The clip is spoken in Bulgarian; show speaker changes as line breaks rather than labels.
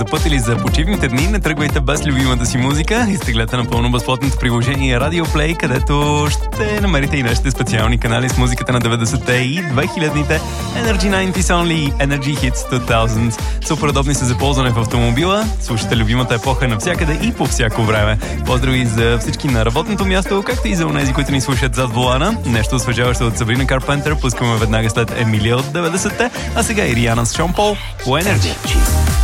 За път или за почивните дни не тръгвайте без любимата си музика. Изтеглете напълно безплатното приложение Radio Play, където ще намерите и нашите специални канали с музиката на 90-те и 2000-те. Energy 90s Only и Energy Hits 2000. Супер удобни са за ползване в автомобила. Слушате любимата епоха навсякъде и по всяко време. Поздрави за всички на работното място, както и за онези, които ни слушат зад волана. Нещо освежаващо от Сабрина Карпентър пускаме веднага след Емилия от 90-те, а сега и Риана с Шон Пол по Energy.